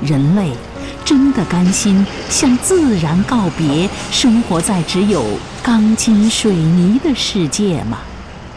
人类真的甘心向自然告别，生活在只有钢筋水泥的世界吗？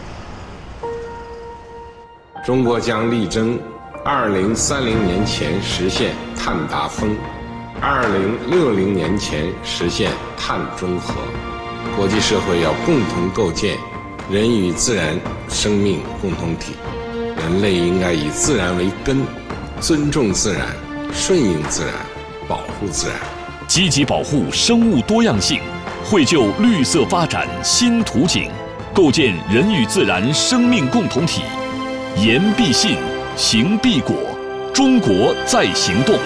中国将力争2030年前实现碳达峰，2060年前实现碳中和。国际社会要共同构建人与自然生命共同体，人类应该以自然为根，尊重自然，顺应自然，保护自然， 积极保护生物多样性，绘就绿色发展新图景，构建人与自然生命共同体。言必信，行必果，中国在行动。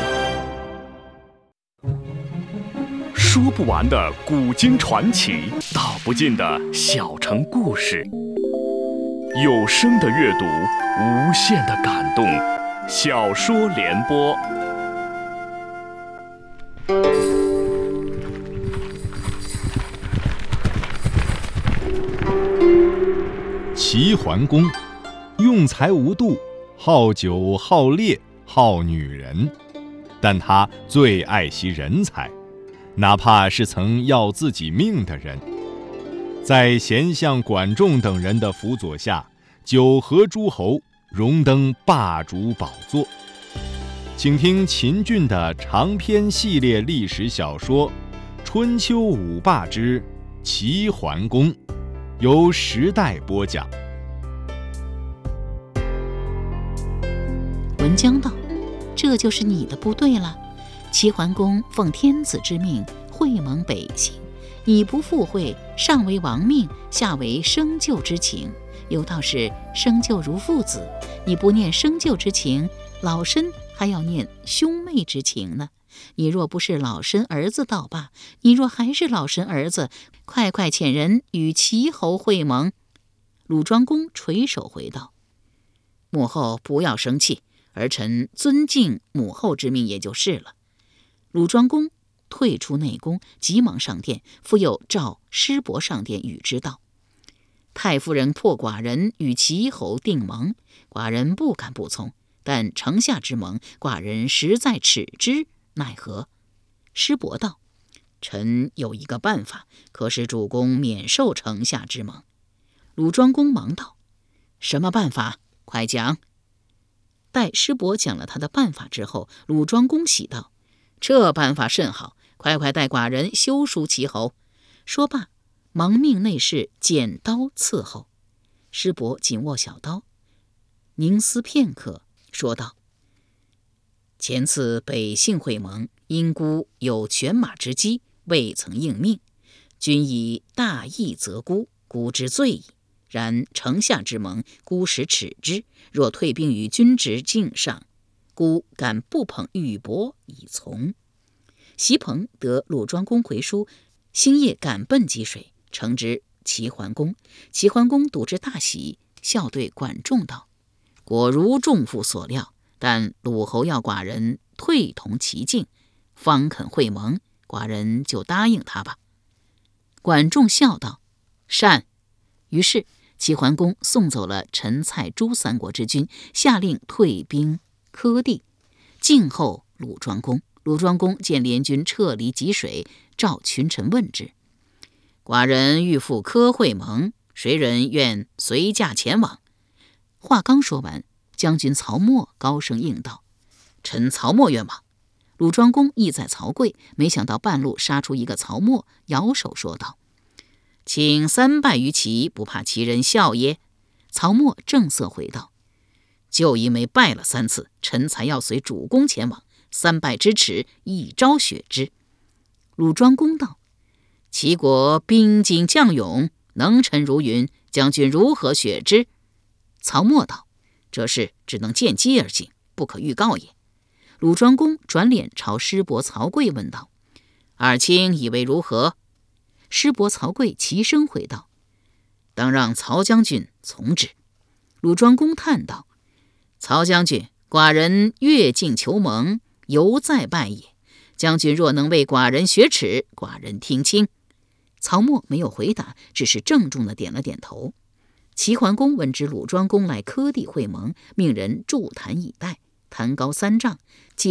说不完的古今传奇，道不尽的小城故事。有声的阅读，无限的感动。小说联播。 齐桓公用才无度，好酒好猎好女人，但他最爱惜人才，哪怕是曾要自己命的人。在贤相管仲等人的辅佐下，9合诸侯，荣登霸主宝座。请听秦俊的长篇系列历史小说《春秋五霸之齐桓公》，由时代播讲。 文姜道：“这就是你的部队了。齐桓公奉天子之命会盟北行，你不附会，上为亡命，下为生救之情。有道是生救如父子，你不念生救之情，老身还要念兄妹之情呢。你若不是老身儿子倒罢，你若还是老身儿子，快快遣人与齐侯会盟。”鲁庄公垂手回道：“母后不要生气，儿臣尊敬母后之命也就是了。”鲁庄公退出内宫，急忙上殿，复又召师伯上殿与之道：“太夫人迫寡人与齐侯订盟，寡人不敢不从，但城下之盟，寡人实在耻之，奈何？”师伯道：“臣有一个办法，可使主公免受城下之盟。”鲁庄公忙道：“什么办法？快讲。”待师伯讲了他的办法之后，鲁庄公喜道：“这办法甚好，快快带寡人修书齐侯。”说罢，忙命内侍剪刀伺候。师伯紧握小刀，凝思片刻，说道：“前次北杏会盟，因孤有犬马之机，未曾应命，君以大义责孤，孤之罪矣。然城下之盟，孤实耻之，若退兵于君之境上，孤敢不捧玉帛以从。”席鹏得鲁庄公回书，星夜赶奔济水，呈之齐桓公。齐桓公睹之大喜，笑对管仲道：“果如仲父所料，但鲁侯要寡人退同齐境，方肯会盟，寡人就答应他吧。”管仲笑道：“善。”于是齐桓公送走了陈、蔡、朱三国之君，下令退兵柯地，静候鲁庄公。鲁庄公见联军撤离济水，召群臣问之：“寡人欲赴柯会盟，谁人愿随驾前往？”话刚说完，将军曹沫高声应道：“臣曹沫愿往。”鲁庄公意在曹刿，没想到半路杀出一个曹沫，摇手说道：“请3拜于齐，不怕齐人笑耶？”曹沫正色回道：“就因为拜了3次，臣才要随主公前往，3拜之耻，一朝雪之。”鲁庄公道：“齐国兵精将勇，能臣如云，将军如何雪之？”曹沫道：“这事只能见机而行，不可预告也。”鲁庄公转脸朝师伯曹刿问道：“二卿以为如何？”师伯曹刿齐声回道：“当让曹将军从之。”鲁庄公叹道：“曹将军，寡人越境求盟，犹在拜也。将军若能为寡人雪耻，寡人听清。”曹沫没有回答，只是郑重地点了点头。齐桓公闻知鲁庄公来柯地会盟，命人筑坛以待，坛高3丈，